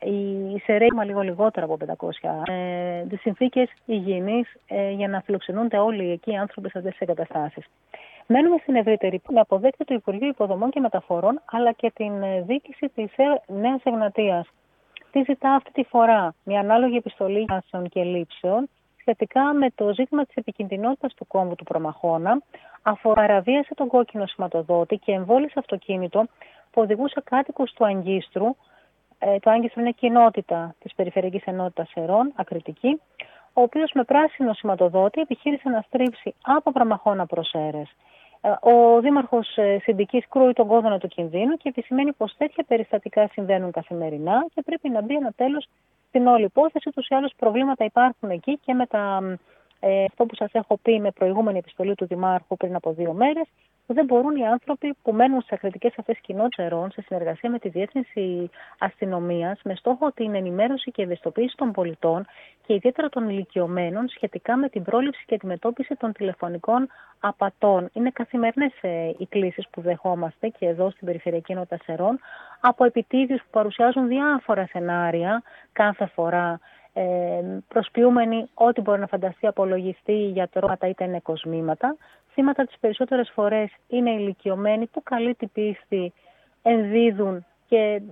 οι ΣΕΡΕΙ λίγο λιγότερο από 500, τις συνθήκες υγιεινής για να φιλοξενούνται όλοι εκεί οι άνθρωποι σε αυτές τις εγκαταστάσεις. Μένουμε στην ευρύτερη, με αποδέκτη του Υπουργείου Υποδομών και Μεταφορών, αλλά και την διοίκηση της Νέας Εγνατίας. Τι ζητά αυτή τη φορά? Μια ανάλογη επιστολή και λήψεων σχετικά με το ζήτημα της επικινδυνότητας του κόμβου του Προμαχώνα, αφορά παραβίαση τον κόκκινο σηματοδότη και εμβόλυσε αυτοκίνητο που οδηγούσε κάτοικους του Αγκίστρου. Το Άγκιστρο είναι κοινότητα της Περιφερειακής Ενότητας Σερών, Ακριτική, ο οποίος με πράσινο σηματοδότη επιχείρησε να στρίψει από Προμαχώνα προς Σέρρες. Ο Δήμαρχος Συντικής κρούει τον κόδωνα του κινδύνου και επισημαίνει πως τέτοια περιστατικά συμβαίνουν καθημερινά και πρέπει να μπει ένα τέλος στην όλη υπόθεση. Τους ή άλλους προβλήματα υπάρχουν εκεί και με αυτό που σας έχω πει με προηγούμενη επιστολή του Δημάρχου πριν από 2 μέρες, που δεν μπορούν οι άνθρωποι που μένουν στις ακριτικές αυτές κοινότητες Σερών, σε συνεργασία με τη Διεύθυνση Αστυνομίας, με στόχο την ενημέρωση και ευαισθητοποίηση των πολιτών και ιδιαίτερα των ηλικιωμένων σχετικά με την πρόληψη και αντιμετώπιση των τηλεφωνικών απατών. Είναι καθημερινές οι κλήσεις που δεχόμαστε και εδώ στην Περιφερειακή Ενότητα Σερών από επιτίδιους που παρουσιάζουν διάφορα σενάρια κάθε φορά, προσποιούμενοι ό,τι μπορεί να φανταστεί απολογιστή για τρώματα είτε νεκοσμήματα. Θύματα τις περισσότερες φορές είναι ηλικιωμένοι που καλή την πίστη ενδίδουν και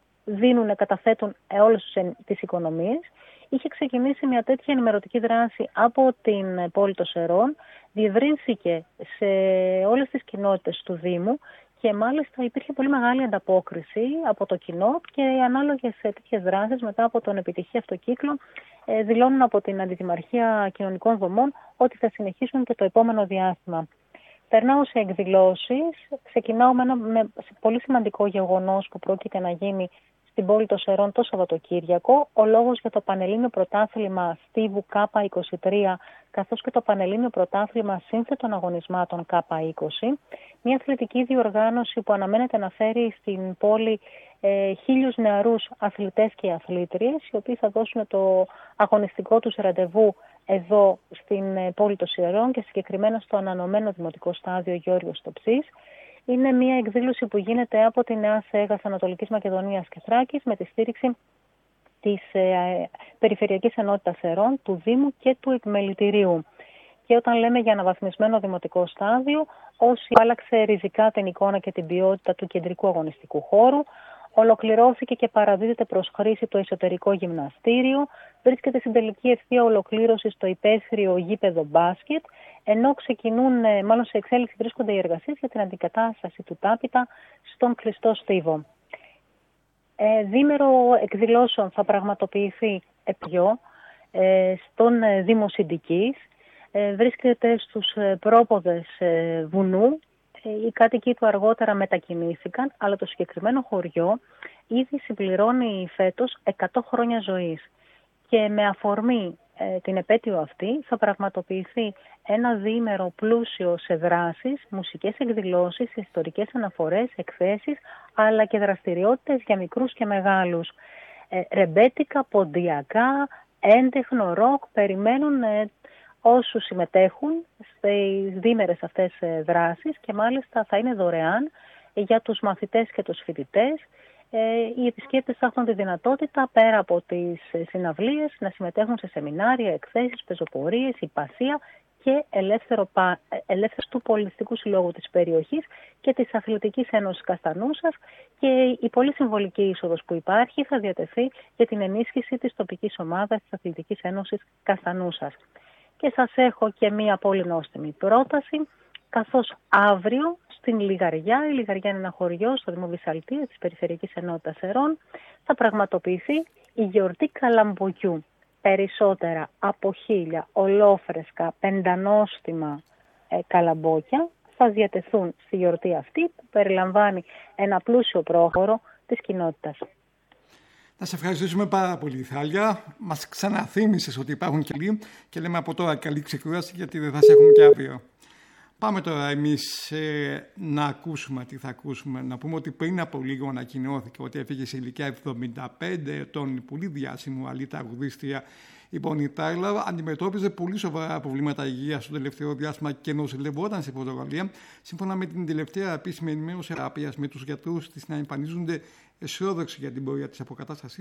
καταθέτουν όλες τις οικονομίες. Είχε ξεκινήσει μια τέτοια ενημερωτική δράση από την πόλη των Σερών, διευρύνθηκε σε όλες τις κοινότητες του Δήμου και μάλιστα υπήρχε πολύ μεγάλη ανταπόκριση από το κοινό και ανάλογες τέτοιες δράσεις μετά από τον επιτυχή αυτοκύκλο δηλώνουν από την Αντιδημαρχία Κοινωνικών Δομών ότι θα συνεχίσουν και το επόμενο διάστημα. Περνάω σε εκδηλώσεις, ξεκινάω με πολύ σημαντικό γεγονός που πρόκειται να γίνει στην πόλη των Σερών το Σαββατοκύριακο, ο λόγος για το Πανελλήνιο Πρωτάθλημα Στίβου K23, καθώς και το Πανελλήνιο Πρωτάθλημα Σύνθετων Αγωνισμάτων K20, μια αθλητική διοργάνωση που αναμένεται να φέρει στην πόλη 1.000 νεαρούς αθλητές και αθλήτριες, οι οποίοι θα δώσουν το αγωνιστικό τους ραντεβού εδώ στην πόλη των Σερών και συγκεκριμένα στο ανανωμένο Δημοτικό Στάδιο Γιώργος Στοψής. Είναι μια εκδήλωση που γίνεται από τη Νέα Σέγας Ανατολικής Μακεδονίας και Θράκης με τη στήριξη της Περιφερειακής Ενότητας Σερών, του Δήμου και του Επιμελητηρίου. Και όταν λέμε για αναβαθμισμένο δημοτικό στάδιο, όσοι άλλαξε ριζικά την εικόνα και την ποιότητα του κεντρικού αγωνιστικού χώρου, ολοκληρώθηκε και παραδίδεται προς χρήση το εσωτερικό γυμναστήριο, βρίσκεται στην τελική ευθεία ολοκλήρωση στο υπαίθριο γήπεδο μπάσκετ, ενώ μάλλον σε εξέλιξη βρίσκονται οι εργασίες για την αντικατάσταση του τάπητα στον κλειστό στίβο. Δήμερο εκδηλώσεων θα πραγματοποιηθεί στον Δήμο Συντικής. Βρίσκεται στους πρόποδες βουνού. Οι κάτοικοι του αργότερα μετακινήθηκαν, αλλά το συγκεκριμένο χωριό ήδη συμπληρώνει φέτος 100 χρόνια ζωής. Και με αφορμή την επέτειο αυτή θα πραγματοποιηθεί ένα διήμερο πλούσιο σε δράσεις, μουσικές εκδηλώσεις, ιστορικές αναφορές, εκθέσεις, αλλά και δραστηριότητες για μικρούς και μεγάλους. Ρεμπέτικα, ποντιακά, έντεχνο, ροκ περιμένουν όσους συμμετέχουν στις διήμερες αυτές δράσεις και μάλιστα θα είναι δωρεάν για τους μαθητές και τους φοιτητές. Οι επισκέπτες θα έχουν τη δυνατότητα πέρα από τις συναυλίες να συμμετέχουν σε σεμινάρια, εκθέσεις, πεζοπορίες, υπασία και ελεύθερος του Πολιτιστικού Συλλόγου της περιοχής και της Αθλητικής Ένωσης Καστανούσας, και η πολύ συμβολική είσοδος που υπάρχει θα διατεθεί για την ενίσχυση της τοπικής ομάδας της Αθλητικής Ένωσης Καστανούσας. Και σας έχω και μία πολύ νόστιμη πρόταση, καθώς αύριο στην Λιγαριά, η Λιγαριά είναι ένα χωριό στο Δήμο Βυσσαλτίας της Περιφερειακής Ενότητας Σερών, θα πραγματοποιηθεί η γιορτή Καλαμποκιού. Περισσότερα από 1.000 ολόφρεσκα πεντανόστιμα καλαμπόκια θα διατεθούν στη γιορτή αυτή, που περιλαμβάνει ένα πλούσιο πρόγωρο της κοινότητας. Να σε ευχαριστήσουμε πάρα πολύ, Θάλια. Μας ξαναθύμισες ότι υπάρχουν και άλλοι και λέμε από τώρα καλή ξεκούραση, γιατί δεν θα σε έχουμε και αύριο. Πάμε τώρα εμείς να ακούσουμε τι θα ακούσουμε. Να πούμε ότι πριν από λίγο ανακοινώθηκε ότι έφυγε σε ηλικία 75 ετών η πολύ διάσημη Ουαλή τραγουδίστρια η Bonnie Tyler. Αντιμετώπιζε πολύ σοβαρά προβλήματα υγείας στο τελευταίο διάστημα και νοσηλευόταν σε Πορτογαλία. Σύμφωνα με την τελευταία επίσημη ενημέρωση θεραπείας, με τους γιατρούς της να εμφανίζονται αισιόδοξοι για την πορεία της αποκατάστασης.